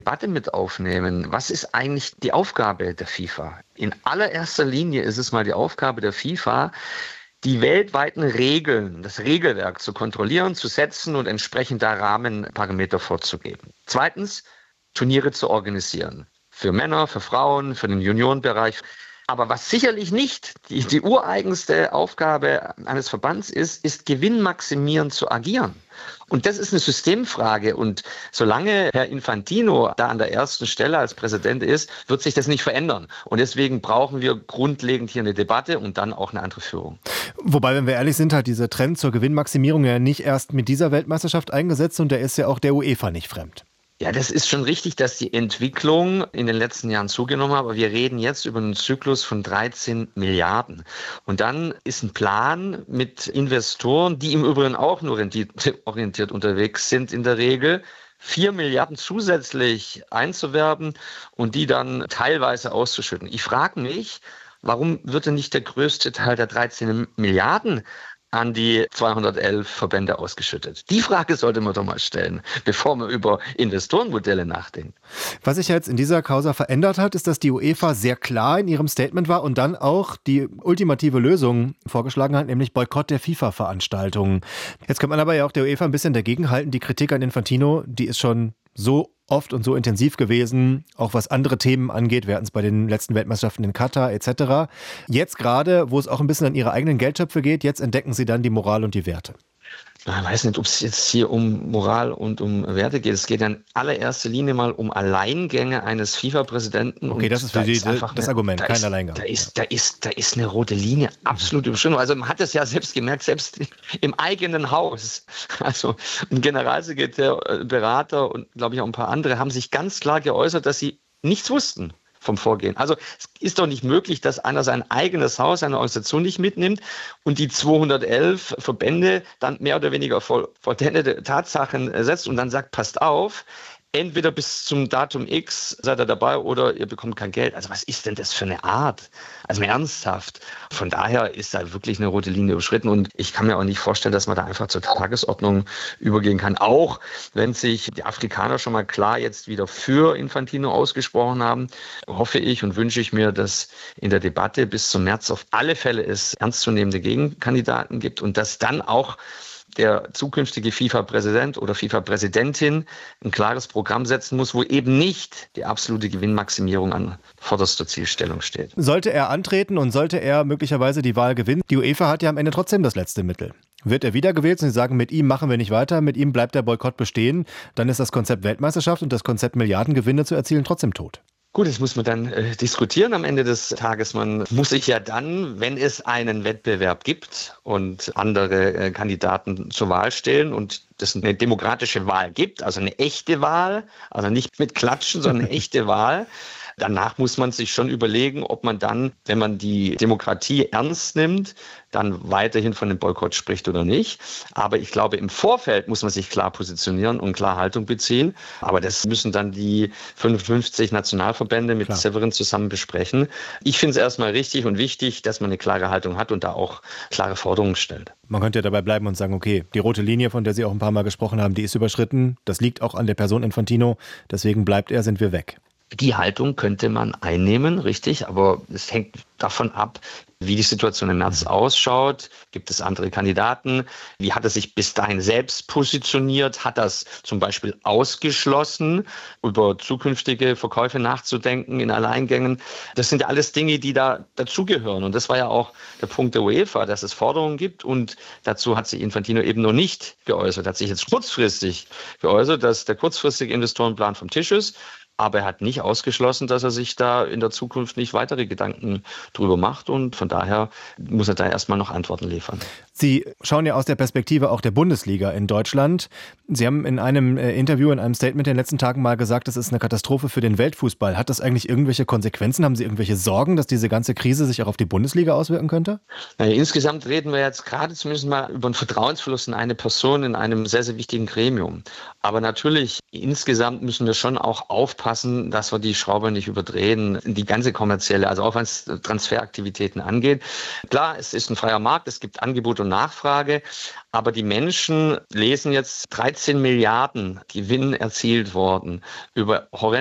Debatte mit aufnehmen. Was ist eigentlich die Aufgabe der FIFA? In allererster Linie ist es mal die Aufgabe der FIFA, die weltweiten Regeln, das Regelwerk zu kontrollieren, zu setzen und entsprechend da Rahmenparameter vorzugeben. Zweitens, Turniere zu organisieren. Für Männer, für Frauen, für den Juniorenbereich. Aber was sicherlich nicht die ureigenste Aufgabe eines Verbands ist gewinnmaximierend zu agieren. Und das ist eine Systemfrage. Und solange Herr Infantino da an der ersten Stelle als Präsident ist, wird sich das nicht verändern. Und deswegen brauchen wir grundlegend hier eine Debatte und dann auch eine andere Führung. Wobei, wenn wir ehrlich sind, hat dieser Trend zur Gewinnmaximierung ja nicht erst mit dieser Weltmeisterschaft eingesetzt und der ist ja auch der UEFA nicht fremd. Ja, das ist schon richtig, dass die Entwicklung in den letzten Jahren zugenommen hat, aber wir reden jetzt über einen Zyklus von 13 Milliarden. Und dann ist ein Plan mit Investoren, die im Übrigen auch nur renditeorientiert unterwegs sind in der Regel, 4 Milliarden zusätzlich einzuwerben und die dann teilweise auszuschütten. Ich frage mich, warum wird denn nicht der größte Teil der 13 Milliarden an die 211 Verbände ausgeschüttet? Die Frage sollte man doch mal stellen, bevor man über Investorenmodelle nachdenkt. Was sich jetzt in dieser Causa verändert hat, ist, dass die UEFA sehr klar in ihrem Statement war und dann auch die ultimative Lösung vorgeschlagen hat, nämlich Boykott der FIFA-Veranstaltungen. Jetzt kann man aber ja auch der UEFA ein bisschen dagegenhalten. Die Kritik an Infantino, die ist schon so oft und so intensiv gewesen, auch was andere Themen angeht. Wir hatten es bei den letzten Weltmeisterschaften in Katar etc. Jetzt gerade, wo es auch ein bisschen an ihre eigenen Geldschöpfe geht, jetzt entdecken sie dann die Moral und die Werte. Ich weiß nicht, ob es jetzt hier um Moral und um Werte geht. Es geht in allererster Linie mal um Alleingänge eines FIFA-Präsidenten. Okay, das ist für Sie das Argument, kein Alleingang. Da ist eine rote Linie absolut überschritten. Also man hat es ja selbst gemerkt, selbst im eigenen Haus. Also ein Generalsekretär, Berater und glaube ich auch ein paar andere haben sich ganz klar geäußert, dass sie nichts wussten vom Vorgehen. Also es ist doch nicht möglich, dass einer sein eigenes Haus, seine Organisation nicht mitnimmt und die 211 Verbände dann mehr oder weniger vollendete Tatsachen setzt und dann sagt, passt auf, entweder bis zum Datum X seid ihr dabei oder ihr bekommt kein Geld. Also was ist denn das für eine Art? Also ernsthaft. Von daher ist da wirklich eine rote Linie überschritten und ich kann mir auch nicht vorstellen, dass man da einfach zur Tagesordnung übergehen kann. Auch wenn sich die Afrikaner schon mal klar jetzt wieder für Infantino ausgesprochen haben, hoffe ich und wünsche ich mir, dass in der Debatte bis zum März auf alle Fälle es ernstzunehmende Gegenkandidaten gibt und dass dann auch der zukünftige FIFA-Präsident oder FIFA-Präsidentin ein klares Programm setzen muss, wo eben nicht die absolute Gewinnmaximierung an vorderster Zielstellung steht. Sollte er antreten und sollte er möglicherweise die Wahl gewinnen, die UEFA hat ja am Ende trotzdem das letzte Mittel. Wird er wiedergewählt und sie sagen, mit ihm machen wir nicht weiter, mit ihm bleibt der Boykott bestehen, dann ist das Konzept Weltmeisterschaft und das Konzept Milliardengewinne zu erzielen trotzdem tot. Gut, das muss man dann diskutieren am Ende des Tages. Man muss sich ja dann, wenn es einen Wettbewerb gibt und andere Kandidaten zur Wahl stellen und es eine demokratische Wahl gibt, also eine echte Wahl, also nicht mit Klatschen, sondern eine echte Wahl, danach muss man sich schon überlegen, ob man dann, wenn man die Demokratie ernst nimmt, dann weiterhin von dem Boykott spricht oder nicht. Aber ich glaube, im Vorfeld muss man sich klar positionieren und klar Haltung beziehen. Aber das müssen dann die 55 Nationalverbände mit Severin zusammen besprechen. Ich finde es erstmal richtig und wichtig, dass man eine klare Haltung hat und da auch klare Forderungen stellt. Man könnte ja dabei bleiben und sagen, okay, die rote Linie, von der Sie auch ein paar Mal gesprochen haben, die ist überschritten. Das liegt auch an der Person Infantino. Deswegen bleibt er, sind wir weg. Die Haltung könnte man einnehmen, richtig, aber es hängt davon ab, wie die Situation im März ausschaut. Gibt es andere Kandidaten? Wie hat er sich bis dahin selbst positioniert? Hat er es zum Beispiel ausgeschlossen, über zukünftige Verkäufe nachzudenken in Alleingängen? Das sind ja alles Dinge, die da dazugehören. Und das war ja auch der Punkt der UEFA, dass es Forderungen gibt. Und dazu hat sich Infantino eben noch nicht geäußert. Er hat sich jetzt kurzfristig geäußert, dass der kurzfristige Investorenplan vom Tisch ist. Aber er hat nicht ausgeschlossen, dass er sich da in der Zukunft nicht weitere Gedanken drüber macht. Und von daher muss er da erstmal noch Antworten liefern. Sie schauen ja aus der Perspektive auch der Bundesliga in Deutschland. Sie haben in einem Interview, in einem Statement in den letzten Tagen mal gesagt, das ist eine Katastrophe für den Weltfußball. Hat das eigentlich irgendwelche Konsequenzen? Haben Sie irgendwelche Sorgen, dass diese ganze Krise sich auch auf die Bundesliga auswirken könnte? Naja, insgesamt reden wir jetzt gerade zumindest mal über einen Vertrauensverlust in eine Person in einem sehr, sehr wichtigen Gremium. Aber natürlich, insgesamt müssen wir schon auch aufpassen, aufpassen, dass wir die Schraube nicht überdrehen, die ganze kommerzielle, also auch was Transferaktivitäten angeht. Klar, es ist ein freier Markt, es gibt Angebot und Nachfrage, aber die Menschen lesen jetzt 13 Milliarden Gewinn erzielt worden über horrende